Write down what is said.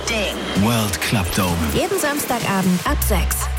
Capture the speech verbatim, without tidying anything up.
Ding. World Club Dome. Jeden Samstagabend ab sechs.